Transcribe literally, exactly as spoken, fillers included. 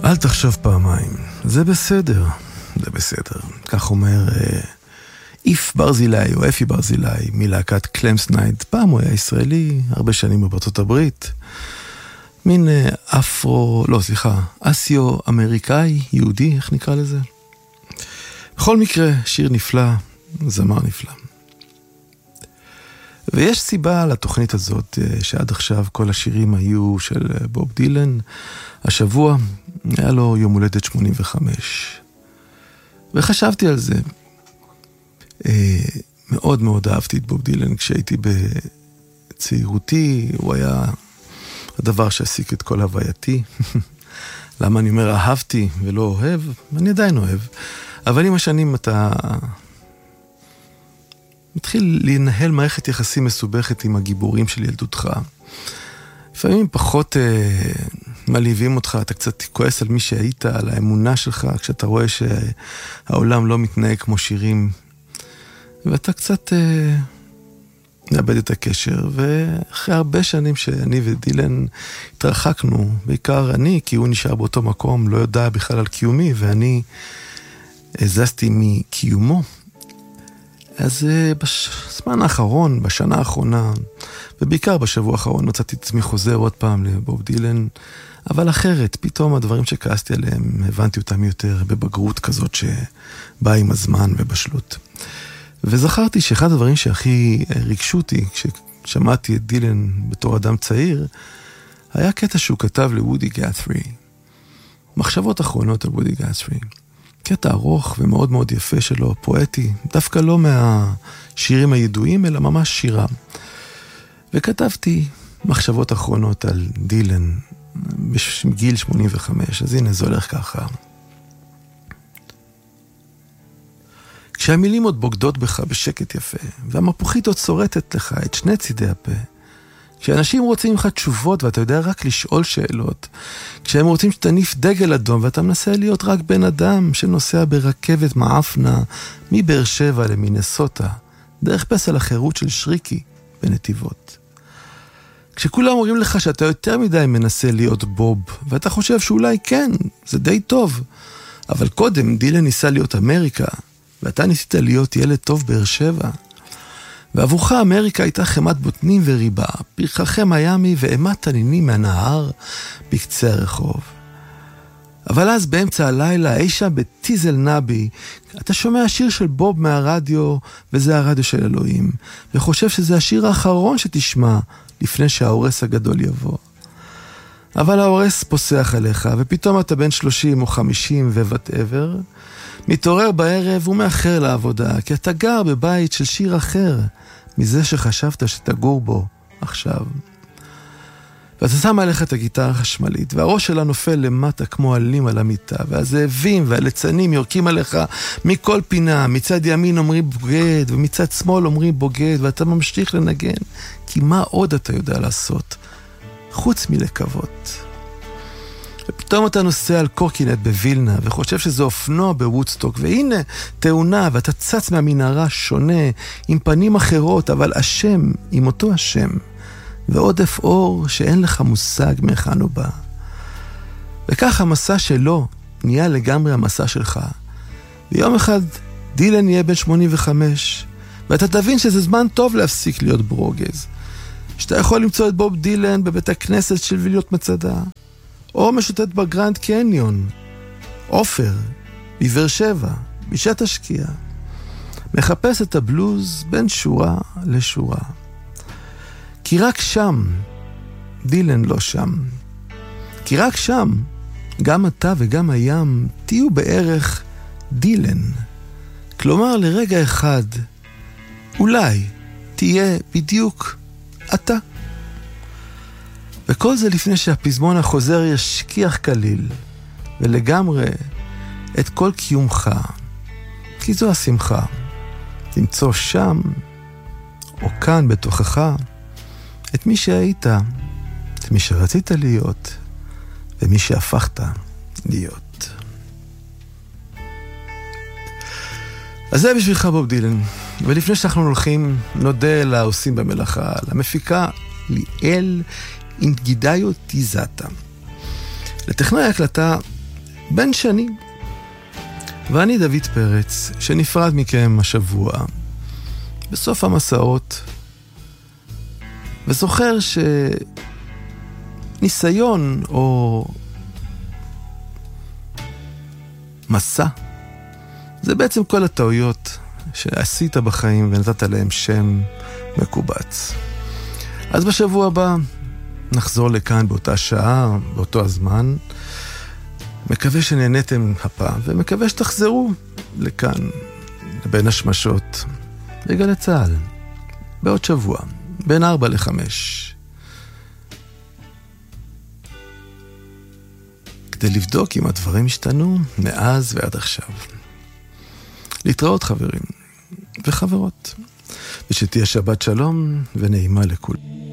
אל תחשוב פעמיים, זה בסדר, זה בסדר. כך אומר איף ברזילי או אפי ברזילי מלהקת קלמסנייד. פעם הוא היה ישראלי, הרבה שנים בארצות הברית. מין אפרו, לא סליחה, אסיו-אמריקאי, יהודי, איך נקרא לזה? בכל מקרה, שיר נפלא, זמר נפלא. ויש סיבה לתוכנית הזאת, שעד עכשיו כל השירים היו של בוב דילן. השבוע היה לו יום הולדת שמונים וחמש. וחשבתי על זה. מאוד מאוד אהבתי את בוב דילן כשהייתי בצעירותי, הוא היה הדבר שהסיק את כל הווייתי. למה אני אומר אהבתי ולא אוהב? אני עדיין אוהב. אבל עם השנים אתה מתחיל לנהל מערכת יחסים מסובכת עם הגיבורים של ילדותך. לפעמים פחות אה, מלהיבים אותך, אתה קצת כועס על מי שהיית, על האמונה שלך, כשאתה רואה שהעולם לא מתנהג כמו שירים, ואתה קצת אה, נאבד את הקשר. ואחרי הרבה שנים שאני ודילן התרחקנו, בעיקר אני, כי הוא נשאר באותו מקום, לא יודע בכלל על קיומי, ואני הזזתי מקיומו. אז בזמן האחרון, בשנה האחרונה, ובעיקר בשבוע האחרון, מצאתי את עצמי חוזר עוד פעם לבוב דילן, אבל אחרת, פתאום הדברים שכעסתי עליהם, הבנתי אותם יותר בבגרות כזאת שבאה עם הזמן ובשלות. וזכרתי שאחד הדברים שהכי ריגשו אותי, כששמעתי את דילן בתור אדם צעיר, היה קטע שהוא כתב לוודי גאת'רי. מחשבות אחרונות על וודי גאת'רי. קטע ארוך ומאוד מאוד יפה שלו, פואטי, דווקא לא מהשירים הידועים, אלא ממש שירה. וכתבתי מחשבות אחרונות על דילן בגיל שמונים וחמש, אז הנה זה הולך ככה. כשהמילים עוד בוגדות בך בשקט יפה, והמפוחית עוד שורטת לך את שני צידי הפה, כשאנשים רוצים ממך תשובות ואתה יודע רק לשאול שאלות, כשהם רוצים שתניף דגל אדום ואתה מנסה להיות רק בן אדם שנוסע ברכבת מאפנה מבאר שבע למינסוטה, דרך פסל החירות של שריקי בנתיבות. כשכולם אומרים לך שאתה יותר מדי מנסה להיות בוב, ואתה חושב שאולי כן, זה די טוב, אבל קודם דילן ניסה להיות אמריקה, ואתה ניסית להיות ילד טוב באר שבע, ועבורך אמריקה הייתה חמת בוטנים וריבה, פרחחי מיאמי ואימת תנינים מהנהר בקצה הרחוב. אבל אז באמצע הלילה, אישה בטיזל נבי, אתה שומע שיר של בוב מהרדיו, וזה הרדיו של אלוהים, וחושב שזה השיר האחרון שתשמע לפני שההורס הגדול יבוא. אבל ההורס פוסח עליך, ופתאום אתה בן שלושים או חמישים ובטאבר, מתעורר בערב ומאחר לעבודה, כי אתה גר בבית של שיר אחר, מזה שחשבת שתגור בו עכשיו. ואתה שם עליך את הגיטרה החשמלית, והראש שלה נופל למטה כמו עלים על המיטה, והזאבים והליצנים יורקים עליך מכל פינה, מצד ימין אומרים בוגד, ומצד שמאל אומרים בוגד, ואתה ממשיך לנגן, כי מה עוד אתה יודע לעשות, חוץ מלקוות. ופתאום אתה נוסע על קורקינט בווילנה, וחושב שזה אופנוע בוודסטוק, והנה תאונה, ואתה צץ מהמנהרה שונה, עם פנים אחרות, אבל השם, עם אותו השם, ועודף אור שאין לך מושג מהיכן הוא בא. וכך המסע שלו נהיה לגמרי המסע שלך. ויום אחד דילן יהיה בן שמונים וחמש, ואתה תבין שזה זמן טוב להפסיק להיות ברוגז. שאתה יכול למצוא את בוב דילן בבית הכנסת של ויליות מצדה, או משוטט בגרנד קניון, אופר, בבאר שבע, בשעת השקיעה. מחפש את הבלוז בין שורה לשורה. כי רק שם, דילן לא שם. כי רק שם, גם אתה וגם הים תהיו בערך דילן. כלומר, לרגע אחד, אולי תהיה בדיוק אתה. וכל זה לפני שהפזמון החוזר ישכיח כליל, ולגמרי את כל קיומך. כי זו השמחה. למצוא שם, או כאן בתוכך, את מי שהיית, את מי שרצית להיות, ומי שהפכת להיות. אז זה בשבילך בוב דילן. ולפני שאנחנו הולכים, נודה לעושים במלאכה, למפיקה ליאל אינגידאיו טיזאטה. לטכנאי הקלטה בן שני. ואני דוד פרץ, שנפרד מכם השבוע, בסוף המסעות, וזוכר שניסיון או מסע, זה בעצם כל הטעויות שעשית בחיים ונתת להם שם מקובץ. אז בשבוע הבא נחזור לכאן באותה שעה, באותו הזמן. מקווה שנהניתם הפעם, ומקווה שתחזרו לכאן, בין השמשות, בגלי צהל, בעוד שבוע, בין ארבע לחמש. כדי לבדוק אם הדברים השתנו מאז ועד עכשיו. להתראות חברים וחברות, ושתהיה שבת שלום ונעימה לכולם.